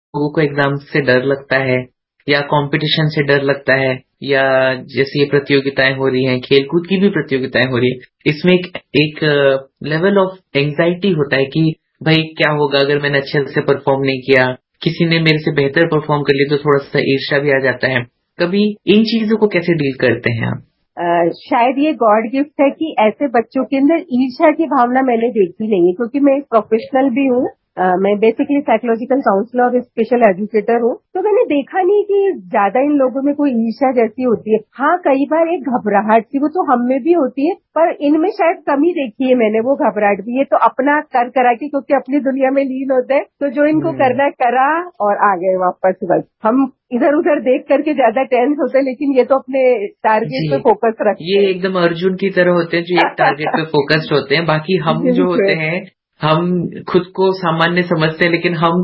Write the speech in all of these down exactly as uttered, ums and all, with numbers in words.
लोगों को एग्जाम से डर लगता है या कंपटीशन से डर लगता है या जैसे ये प्रतियोगिताएं हो रही हैं, खेलकूद की भी प्रतियोगिताएं हो रही है, इसमें एक एक लेवल ऑफ एंजाइटी होता है कि भाई क्या होगा अगर मैंने अच्छे से परफॉर्म नहीं किया, किसी ने मेरे से बेहतर परफॉर्म कर लिया तो थोड़ा सा ईर्ष्या भी आ जाता है। कभी इन चीजों को कैसे डील करते हैं आप? Uh, शायद ये गॉड गिफ्ट है कि ऐसे बच्चों के अंदर ईर्ष्या की भावना मैंने देखी नहीं है, क्योंकि मैं एक प्रोफेशनल भी हूँ। uh, मैं बेसिकली साइकोलॉजिकल काउंसलर और स्पेशल एजुकेटर हूँ, तो मैंने देखा नहीं कि ज्यादा इन लोगों में कोई ईर्ष्या जैसी होती है। हाँ, कई बार एक घबराहट सी वो तो हम में भी होती है, पर इनमें शायद कमी देखी है मैंने, वो घबराहट भी। ये तो अपना कर करा के, क्योंकि अपनी दुनिया में लीन होते हैं, तो जो इनको करना करा और आ गए वापस। बस हम इधर उधर देख करके ज्यादा टेंस होते हैं, लेकिन ये तो अपने टारगेट पे फोकस रखते हैं। ये एकदम अर्जुन की तरह होते हैं जो एक टारगेट पे फोकस्ड होते हैं। बाकी हम जो होते हैं, हम खुद को सामान्य समझते हैं, लेकिन हम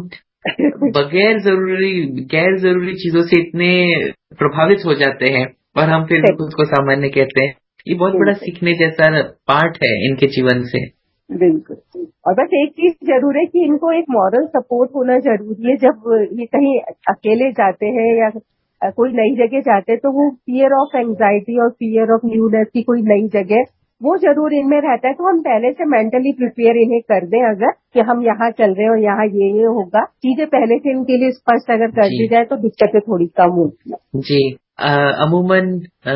बगैर जरूरी गैर जरूरी चीजों से इतने प्रभावित हो जाते हैं और हम फिर भी खुद को सामान्य कहते हैं। ये बहुत बड़ा सीखने जैसा पार्ट है इनके जीवन से। बिल्कुल। और बस एक चीज जरूर है कि इनको एक मॉरल सपोर्ट होना जरूरी है। जब ये कहीं अकेले जाते हैं या कोई नई जगह जाते हैं, तो वो फियर ऑफ एंजाइटी और फियर ऑफ न्यूनेस की कोई नई जगह, वो जरूर इनमें रहता है। तो हम पहले से मेंटली प्रिपेयर इन्हें कर दें, अगर कि हम यहाँ चल रहे हैं और यहाँ ये ये होगा, चीजें पहले से इनके लिए स्पष्ट अगर कर दी जाए तो दिक्कतें थोड़ी कम होती है। जी, अमूमन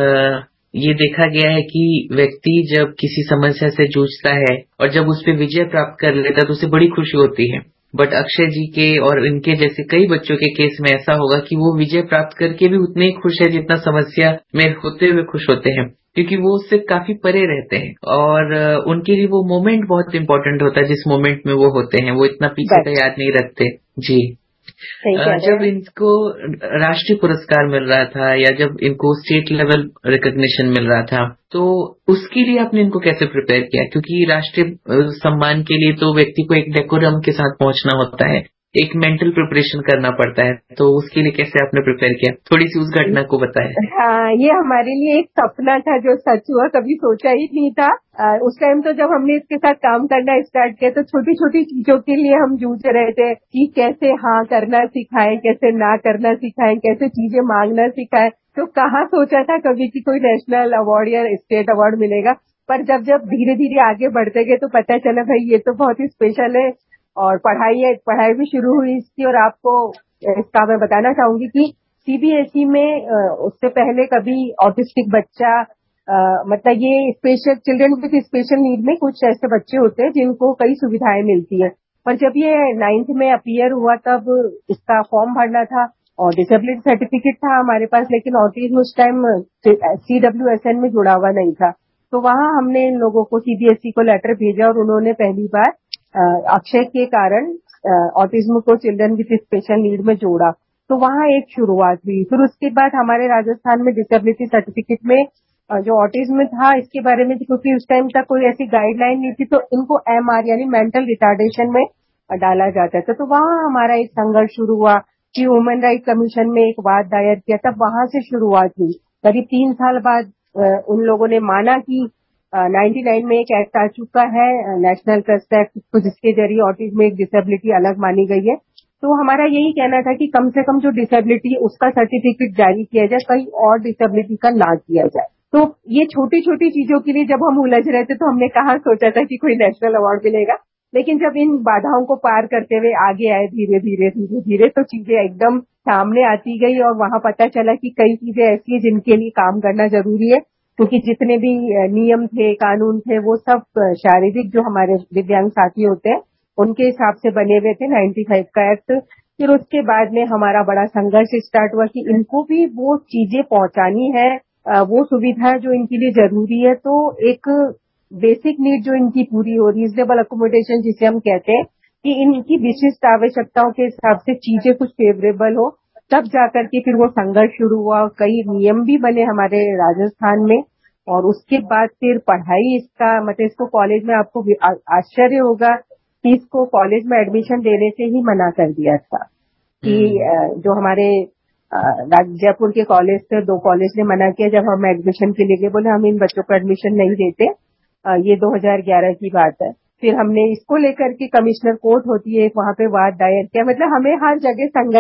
ये देखा गया है कि व्यक्ति जब किसी समस्या से जूझता है और जब उस पर विजय प्राप्त कर लेता है तो उसे बड़ी खुशी होती है। बट अक्षय जी के और इनके जैसे कई बच्चों के केस में ऐसा होगा कि वो विजय प्राप्त करके भी उतने ही खुश है जितना समस्या में होते हुए खुश होते हैं, क्योंकि वो उससे काफी परे रहते हैं और उनके लिए वो मोमेंट बहुत इंपॉर्टेंट होता है जिस मोमेंट में वो होते हैं। वो इतना पीछे का याद नहीं रखते। जी, जब इनको राष्ट्रीय पुरस्कार मिल रहा था या जब इनको स्टेट लेवल रिकॉग्निशन मिल रहा था, तो उसके लिए आपने इनको कैसे प्रिपेयर किया? क्योंकि राष्ट्रीय सम्मान के लिए तो व्यक्ति को एक डेकोरम के साथ पहुंचना होता है, एक मेंटल प्रिपरेशन करना पड़ता है, तो उसके लिए कैसे आपने प्रिपेयर किया? थोड़ी सी उस घटना को बताएं। हाँ, ये हमारे लिए एक सपना था जो सच हुआ, कभी सोचा ही नहीं था। आ, उस टाइम तो जब हमने इसके साथ काम करना स्टार्ट किया तो छोटी छोटी चीजों के लिए हम जूझ रहे थे कि कैसे हाँ करना सिखाएं, कैसे ना करना सिखाएं, कैसे चीजें मांगना सिखाएं। तो कहाँ सोचा था कभी कि कोई नेशनल अवार्ड या स्टेट अवार्ड मिलेगा। पर जब जब धीरे धीरे आगे बढ़ते गए तो पता चला भाई ये तो बहुत ही स्पेशल है। और पढ़ाई है, पढ़ाई भी शुरू हुई इसकी। और आपको इसका मैं बताना चाहूंगी कि सीबीएसई में उससे पहले कभी ऑटिस्टिक बच्चा, आ, मतलब ये special children with special need में कुछ ऐसे बच्चे होते हैं जिनको कई सुविधाएं मिलती है। पर जब ये नाइन्थ में अपीयर हुआ तब इसका फॉर्म भरना था और डिसेबिलिटी सर्टिफिकेट था हमारे पास, लेकिन ऑटिज्म उस टाइम सीडब्ल्यूएसएन में जुड़ा हुआ नहीं था। तो वहां हमने इन लोगों को सीबीएसई को लेटर भेजा और उन्होंने पहली बार अक्षय के कारण ऑटिज्म को चिल्ड्रन विद स्पेशल नीड में जोड़ा। तो वहां एक शुरुआत हुई। फिर उसके बाद हमारे राजस्थान में डिसेबिलिटी सर्टिफिकेट में जो ऑटिज्म था इसके बारे में, क्योंकि उस टाइम तक कोई ऐसी गाइडलाइन नहीं थी, तो इनको एमआर यानी मेंटल रिटार्डेशन में डाला जाता था। तो वहां हमारा एक संघर्ष शुरू हुआ कि ह्यूमन राइट कमीशन में एक वाद दायर किया, तब वहां से शुरुआत हुई। करीब तीन साल बाद उन लोगों ने माना कि नाइन्टी नाइन में एक एक्ट आ चुका है, नेशनल ट्रस्ट एक्ट, जिसके जरिए ऑटिज्म एक डिसेबिलिटी अलग मानी गई है। तो हमारा यही कहना था कि कम से कम जो डिसेबिलिटी है उसका सर्टिफिकेट जारी किया जाए, कहीं और डिसेबिलिटी का ना किया जाए। तो ये छोटी छोटी चीजों के लिए जब हम उलझ रहे थे तो हमने कहाँ सोचा था कि कोई नेशनल अवार्ड मिलेगा। लेकिन जब इन बाधाओं को पार करते हुए आगे आए धीरे धीरे धीरे धीरे तो चीजें एकदम सामने आती गई और वहां पता चला कि कई चीजें ऐसी है जिनके लिए काम करना जरूरी है। क्योंकि जितने भी नियम थे, कानून थे, वो सब शारीरिक जो हमारे दिव्यांग साथी होते हैं उनके हिसाब से बने हुए थे, नाइन्टी फाइव का एक्ट। फिर उसके बाद में हमारा बड़ा संघर्ष स्टार्ट हुआ कि इनको भी वो चीजें पहुंचानी है, वो सुविधा जो इनके लिए जरूरी है। तो एक बेसिक नीड जो इनकी पूरी हो, रीजनेबल अकोमोडेशन जिसे हम कहते हैं, कि इनकी विशिष्ट आवश्यकताओं के हिसाब से चीजें कुछ फेवरेबल हो, तब जाकर के फिर वो संघर्ष शुरू हुआ। कई नियम भी बने हमारे राजस्थान में और उसके बाद फिर पढ़ाई इसका, मतलब इसको कॉलेज में, आपको आश्चर्य होगा कि इसको कॉलेज में एडमिशन देने से ही मना कर दिया था। कि जो हमारे जयपुर के कॉलेज थे, दो कॉलेज ने मना किया जब हम एडमिशन के लिए गए, बोले हम इन बच्चों को एडमिशन नहीं देते। ये दो हज़ार ग्यारह की बात है। फिर हमने इसको लेकर के कमिश्नर कोर्ट होती है वहां पे वाद दायर किया। मतलब हमें हर जगह संघर्ष